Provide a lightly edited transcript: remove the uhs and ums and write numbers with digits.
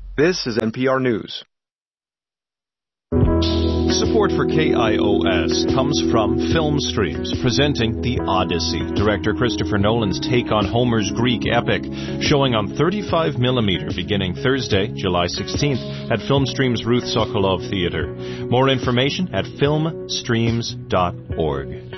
This is NPR News. Support for KIOS comes from Filmstreams, presenting The Odyssey, director Christopher Nolan's take on Homer's Greek epic, showing on 35mm beginning Thursday, July 16th at Filmstream's Ruth Sokolov Theater. More information at filmstreams.org.